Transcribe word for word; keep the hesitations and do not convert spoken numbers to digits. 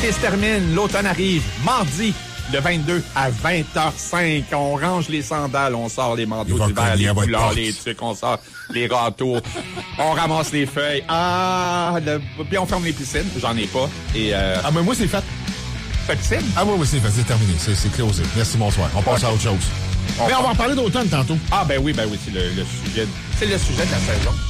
L'été se termine, l'automne arrive. Mardi, le vingt-deux à vingt heures cinq, on range les sandales, on sort les manteaux d'hiver, les foulards, les trucs, on sort les râteaux, on ramasse les feuilles. Ah, le... puis on ferme les piscines. J'en ai pas. Et euh... Ah, mais moi, c'est fait. Fait piscine? Ah, oui, oui, c'est fait. C'est terminé. C'est, c'est closé. Merci, bonsoir. On passe okay. à autre chose. On mais on va en parler d'automne tantôt. Ah, ben oui, ben oui, c'est le, le sujet. C'est le sujet de la saison.